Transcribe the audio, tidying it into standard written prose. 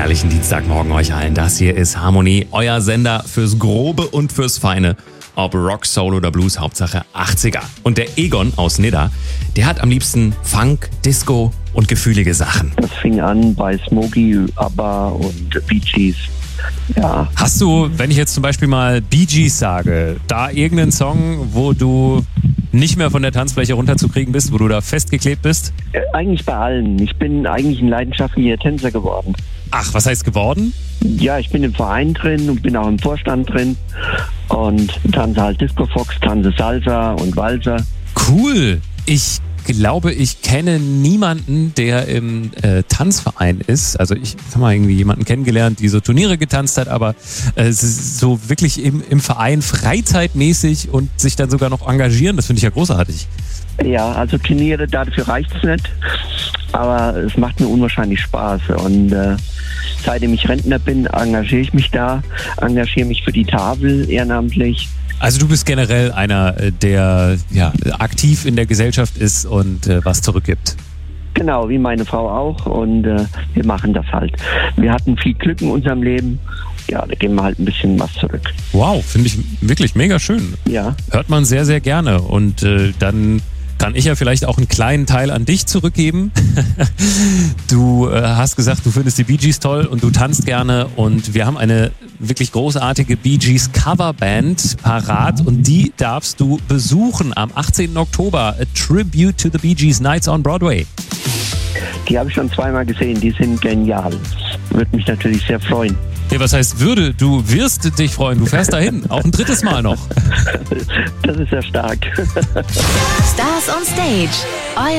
herrlichen Dienstagmorgen euch allen. Das hier ist Harmonie, euer Sender fürs Grobe und fürs Feine. Ob Rock, Soul oder Blues, Hauptsache 80er. Und der Egon aus Nidda, der hat am liebsten Funk, Disco und gefühlige Sachen. Das fing an bei Smokey, ABBA und Bee Gees. Ja. Hast du, wenn ich jetzt zum Beispiel mal Bee Gees sage, da irgendeinen Song, wo du nicht mehr von der Tanzfläche runterzukriegen bist, wo du da festgeklebt bist? Eigentlich bei allen. Ich bin eigentlich ein leidenschaftlicher Tänzer geworden. Ach, was heißt geworden? Ja, ich bin im Verein drin und bin auch im Vorstand drin und tanze halt Disco Fox, tanze Salsa und Walzer. Cool. Ich glaube, ich kenne niemanden, der im Tanzverein ist. Also ich habe mal irgendwie jemanden kennengelernt, die so Turniere getanzt hat, aber so wirklich im Verein freizeitmäßig und sich dann sogar noch engagieren, das finde ich ja großartig. Ja, also Turniere, dafür reicht es nicht, aber es macht mir unwahrscheinlich Spaß und seitdem ich Rentner bin, engagiere ich mich da, engagiere mich für die Tafel ehrenamtlich. Also du bist generell einer, der ja aktiv in der Gesellschaft ist und was zurückgibt. Genau, wie meine Frau auch und wir machen das halt. Wir hatten viel Glück in unserem Leben, ja, da geben wir halt ein bisschen was zurück. Wow, finde ich wirklich mega schön. Ja. Hört man sehr, sehr gerne und dann kann ich ja vielleicht auch einen kleinen Teil an dich zurückgeben. Du hast gesagt, du findest die Bee Gees toll und du tanzt gerne und wir haben eine wirklich großartige Bee Gees Coverband parat und die darfst du besuchen am 18. Oktober. A Tribute to the Bee Gees Nights on Broadway. Die habe ich schon zweimal gesehen, die sind genial. Würde mich natürlich sehr freuen. Ja, was heißt würde? Du wirst dich freuen, du fährst dahin, auch ein drittes Mal noch. Das ist ja stark. Stars on Stage.